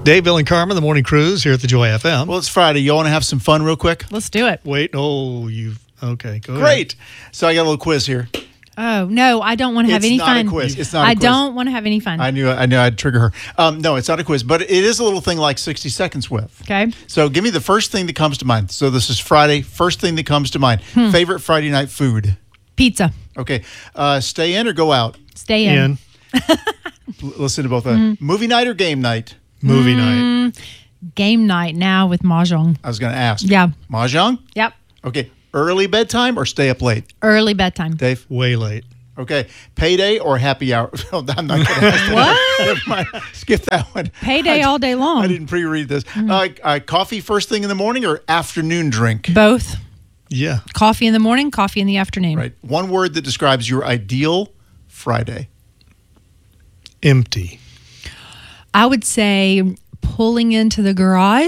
Dave, Bill, and Carmen, the morning cruise here at the Joy FM. Well, it's Friday. You want to have some fun real quick? Let's do it. Wait, okay, go ahead. Great. So I got a little quiz here. Oh, no, I don't want to have any fun. It's not a quiz. It's not a quiz. I don't want to have any fun. I knew I'd trigger her. No, it's not a quiz, but it is a little thing like 60 Seconds with. Okay. So give me the first thing that comes to mind. So this is Friday. First thing that comes to mind. Favorite Friday night food? Pizza. Okay. Stay in or go out? Stay in. Listen to both of them. Movie night or game night? Movie night. Game night now with Mahjong. I was going to ask. Yeah. Mahjong? Yep. Okay. Early bedtime or stay up late? Early bedtime. Dave? Way late. Okay. Payday or happy hour? Oh, I'm not going to ask that. What? Never mind. Skip that one. Payday all day long. I didn't pre-read this. Coffee first thing in the morning or afternoon drink? Both. Yeah. Coffee in the morning, coffee in the afternoon. Right. One word that describes your ideal Friday. Empty. I would say pulling into the garage